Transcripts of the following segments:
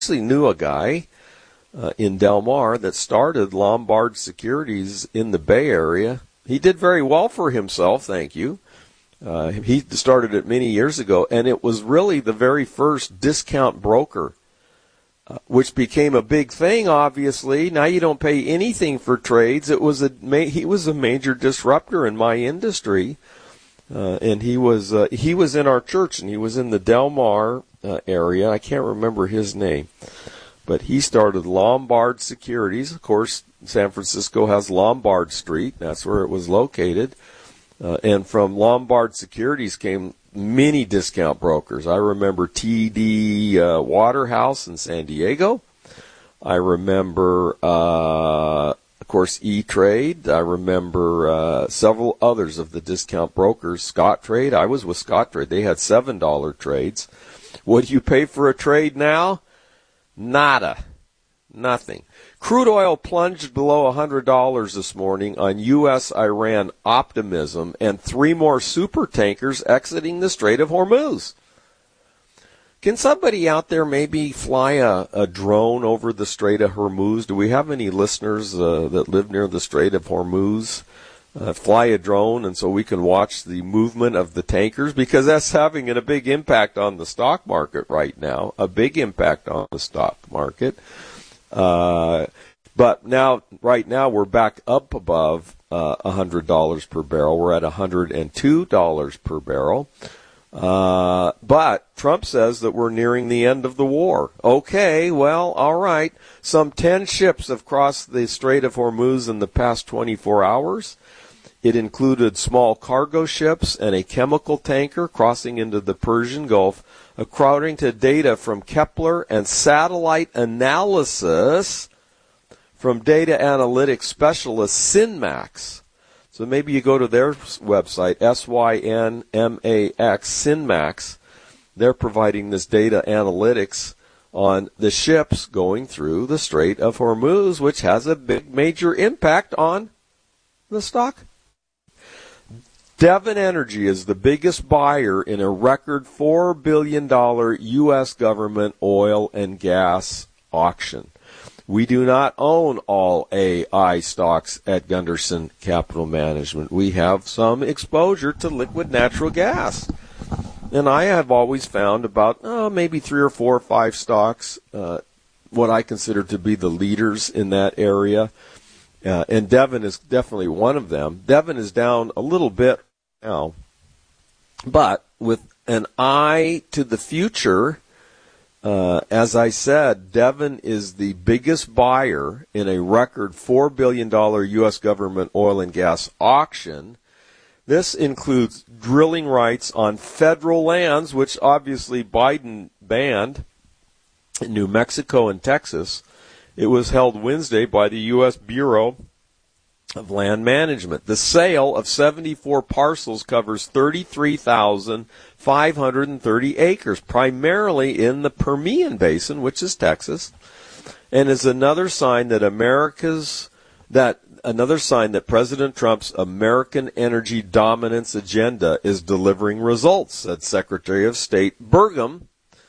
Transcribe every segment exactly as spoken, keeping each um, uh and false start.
actually knew a guy uh, in Del Mar that started Lombard Securities in the Bay Area. He did very well for himself, thank you. Uh, he started it many years ago, and it was really the very first discount broker, uh, which became a big thing, obviously. Now you don't pay anything for trades. It was a He was a major disruptor in my industry, uh, and he was uh, he was in our church, and he was in the Del Mar uh, area. I can't remember his name, but he started Lombard Securities. Of course, San Francisco has Lombard Street. That's where it was located. Uh, and from Lombard Securities came many discount brokers. I remember T D uh, Waterhouse in San Diego. I remember, uh, of course, E-Trade. I remember uh, several others of the discount brokers. Scott Trade. I was with Scott Trade. They had seven dollar trades. What do you pay for a trade now? Nada. Nothing. Crude oil plunged below one hundred dollars this morning on U S Iran optimism and three more super tankers exiting the Strait of Hormuz. Can somebody out there maybe fly a, a drone over the Strait of Hormuz? Do we have any listeners uh, that live near the Strait of Hormuz? Uh, fly a drone and so we can watch the movement of the tankers, because that's having a big impact on the stock market right now, a big impact on the stock market. Uh, but now, right now, we're back up above uh, one hundred dollars per barrel. We're at one hundred two dollars per barrel. Uh, but Trump says that we're nearing the end of the war. Okay, well, all right. Some ten ships have crossed the Strait of Hormuz in the past twenty-four hours. It included small cargo ships and a chemical tanker crossing into the Persian Gulf, according to data from Kepler and satellite analysis from data analytics specialist Synmax. So maybe you go to their website, S Y N M A X, Synmax. They're providing this data analytics on the ships going through the Strait of Hormuz, which has a big major impact on the stock. Devon Energy is the biggest buyer in a record four billion dollars U S government oil and gas auction. We do not own all A I stocks at Gunderson Capital Management. We have some exposure to liquid natural gas. And I have always found about oh, maybe three or four or five stocks, uh, what I consider to be the leaders in that area. Uh, and Devon is definitely one of them. Devon is down a little bit now, but with an eye to the future, uh, as I said, Devon is the biggest buyer in a record four billion dollars U S government oil and gas auction. This includes drilling rights on federal lands, which obviously Biden banned in New Mexico and Texas. It was held Wednesday by the U S Bureau of Land Management. The sale of seventy-four parcels covers thirty-three thousand five hundred thirty acres, primarily in the Permian Basin, which is Texas, and is another sign that America's that another sign that President Trump's American energy dominance agenda is delivering results, said Secretary of State Burgum.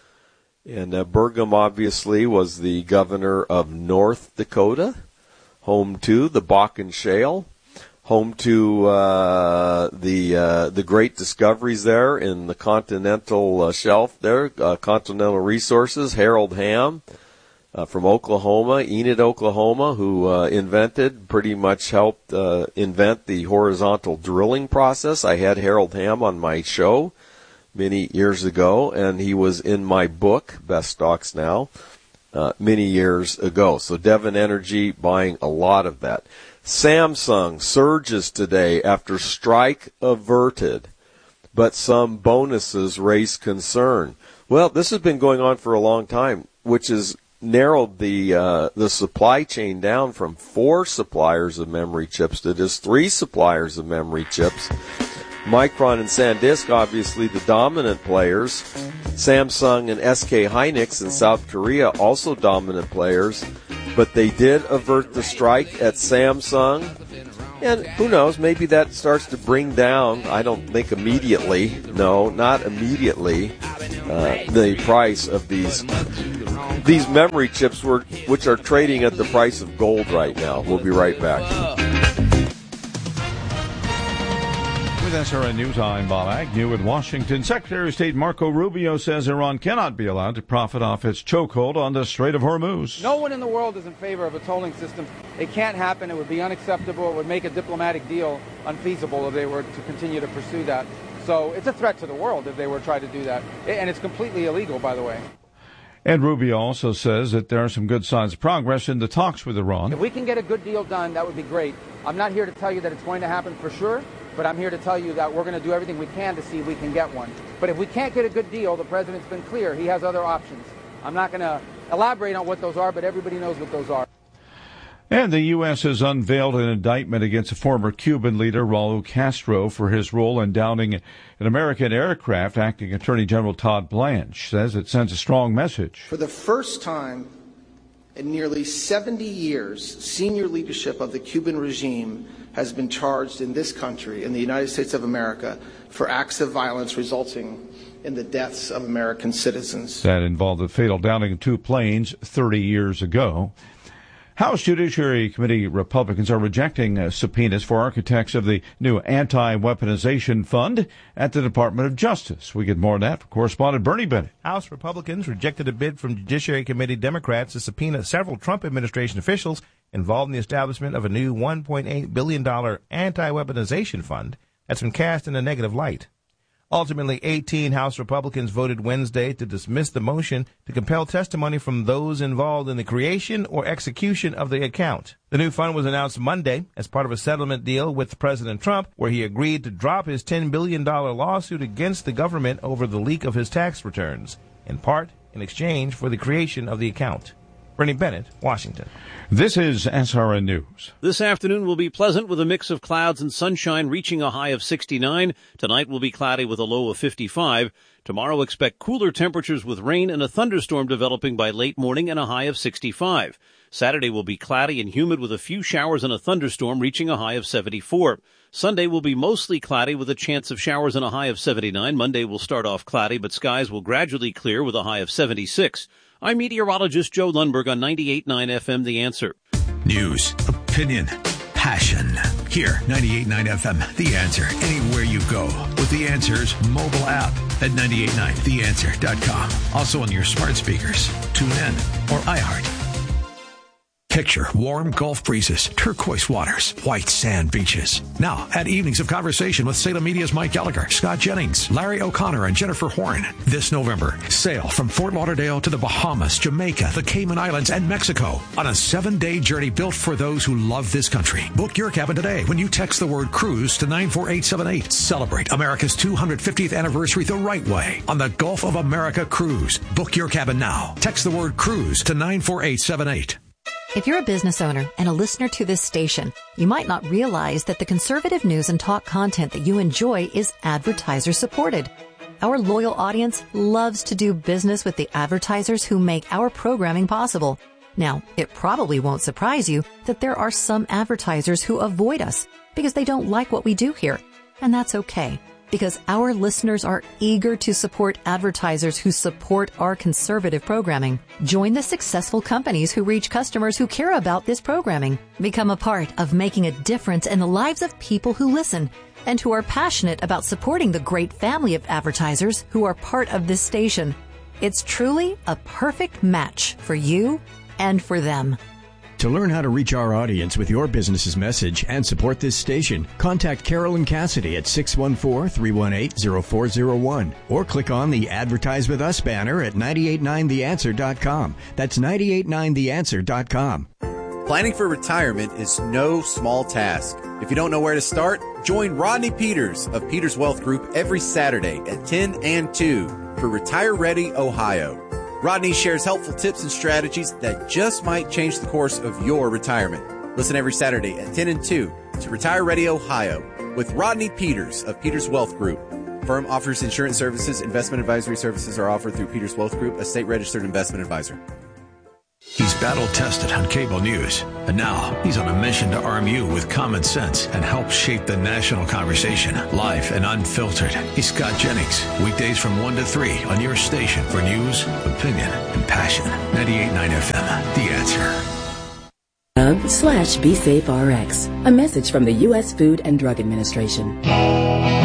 And uh, Burgum obviously was the governor of North Dakota, home to the Bakken Shale, home to uh, the uh, the great discoveries there in the continental uh, shelf there, uh, Continental Resources, Harold Hamm uh, from Oklahoma, Enid, Oklahoma, who uh, invented, pretty much helped uh, invent the horizontal drilling process. I had Harold Hamm on my show many years ago, and he was in my book, Best Stocks Now, uh, many years ago. So Devon Energy buying a lot of that. Samsung surges today after strike averted, but some bonuses raise concern. Well, this has been going on for a long time, which has narrowed the uh, the supply chain down from four suppliers of memory chips to just three suppliers of memory chips. Micron and SanDisk, obviously the dominant players. Samsung and S K Hynix in South Korea, also dominant players. But they did avert the strike at Samsung. And who knows, maybe that starts to bring down, I don't think immediately, no, not immediately, uh, the price of these these memory chips, were, which are trading at the price of gold right now. We'll be right back. With S R N News, I'm Bob Agnew in Washington. Secretary of State Marco Rubio says Iran cannot be allowed to profit off its chokehold on the Strait of Hormuz. No one in the world is in favor of a tolling system. It can't happen. It would be unacceptable. It would make a diplomatic deal unfeasible if they were to continue to pursue that. So it's a threat to the world if they were to try to do that. And it's completely illegal, by the way. And Rubio also says that there are some good signs of progress in the talks with Iran. If we can get a good deal done, that would be great. I'm not here to tell you that it's going to happen for sure, but I'm here to tell you that we're going to do everything we can to see if we can get one. But if we can't get a good deal, the president's been clear. He has other options. I'm not going to elaborate on what those are, but everybody knows what those are. And the U S has unveiled an indictment against a former Cuban leader, Raul Castro, for his role in downing an American aircraft. Acting Attorney General Todd Blanche says it sends a strong message. For the first time in nearly seventy years, senior leadership of the Cuban regime has been charged in this country, in the United States of America, for acts of violence resulting in the deaths of American citizens. That involved the fatal downing of two planes thirty years ago. House Judiciary Committee Republicans are rejecting uh, subpoenas for architects of the new anti-weaponization fund at the Department of Justice. We get more of that from correspondent Bernie Bennett. House Republicans rejected a bid from Judiciary Committee Democrats to subpoena several Trump administration officials involved in the establishment of a new one point eight billion dollars anti-weaponization fund that's been cast in a negative light. Ultimately, eighteen House Republicans voted Wednesday to dismiss the motion to compel testimony from those involved in the creation or execution of the account. The new fund was announced Monday as part of a settlement deal with President Trump, where he agreed to drop his ten billion dollars lawsuit against the government over the leak of his tax returns, in part in exchange for the creation of the account. Bernie Bennett, Washington. This is S R N News. This afternoon will be pleasant with a mix of clouds and sunshine, reaching a high of sixty-nine. Tonight will be cloudy with a low of fifty-five. Tomorrow expect cooler temperatures with rain and a thunderstorm developing by late morning and a high of sixty-five. Saturday will be cloudy and humid with a few showers and a thunderstorm, reaching a high of seventy-four. Sunday will be mostly cloudy with a chance of showers and a high of seventy-nine. Monday will start off cloudy, but skies will gradually clear with a high of seventy-six. I'm meteorologist Joe Lundberg on ninety-eight point nine F M, The Answer. News, opinion, passion. Here, ninety-eight point nine F M, The Answer. Anywhere you go with The Answer's mobile app at ninety-eight point nine the answer dot com. Also on your smart speakers, tune in, or iHeart. Picture warm Gulf breezes, turquoise waters, white sand beaches. Now, add evenings of conversation with Salem Media's Mike Gallagher, Scott Jennings, Larry O'Connor, and Jennifer Horn. This November, sail from Fort Lauderdale to the Bahamas, Jamaica, the Cayman Islands, and Mexico on a seven-day journey built for those who love this country. Book your cabin today when you text the word cruise to nine four eight seven eight. Celebrate America's two hundred fiftieth anniversary the right way on the Gulf of America Cruise. Book your cabin now. Text the word cruise to nine four eight seven eight. If you're a business owner and a listener to this station, you might not realize that the conservative news and talk content that you enjoy is advertiser supported. Our loyal audience loves to do business with the advertisers who make our programming possible. Now, it probably won't surprise you that there are some advertisers who avoid us because they don't like what we do here. And that's okay, because our listeners are eager to support advertisers who support our conservative programming. Join the successful companies who reach customers who care about this programming. Become a part of making a difference in the lives of people who listen and who are passionate about supporting the great family of advertisers who are part of this station. It's truly a perfect match for you and for them. To learn how to reach our audience with your business's message and support this station, contact Carolyn Cassidy at six one four, three one eight, zero four zero one or click on the Advertise With Us banner at ninety-eight point nine the answer dot com. That's ninety-eight point nine the answer dot com. Planning for retirement is no small task. If you don't know where to start, join Rodney Peters of Peters Wealth Group every Saturday at ten and two for Retire Ready Ohio. Rodney shares helpful tips and strategies that just might change the course of your retirement. Listen every Saturday at ten and two to Retire Ready Ohio with Rodney Peters of Peters Wealth Group. Firm offers insurance services. Investment advisory services are offered through Peters Wealth Group, a state-registered investment advisor. He's battle-tested on cable news, and now he's on a mission to arm you with common sense and help shape the national conversation, live and unfiltered. He's Scott Jennings, weekdays from one to three on your station for news, opinion, and passion. ninety-eight point nine F M, The Answer. Hub slash Be Safe R X. A message from the U S Food and Drug Administration.